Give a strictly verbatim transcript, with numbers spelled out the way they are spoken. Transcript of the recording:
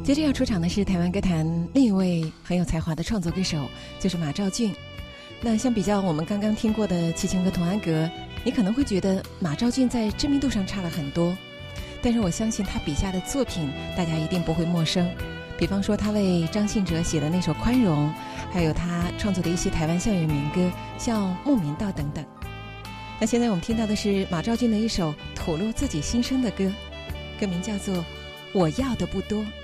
接着要出场的是台湾歌坛另一位很有才华的创作歌手，就是马兆骏。那相比较我们刚刚听过的齐秦和童安格，你可能会觉得马兆骏在知名度上差了很多，但是我相信他笔下的作品大家一定不会陌生，比方说他为张信哲写的那首《宽容》，还有他创作的一些台湾校园民歌，像《牧民道》等等。那现在我们听到的是马兆骏的一首吐露自己心声的歌，歌名叫做《我要的不多》。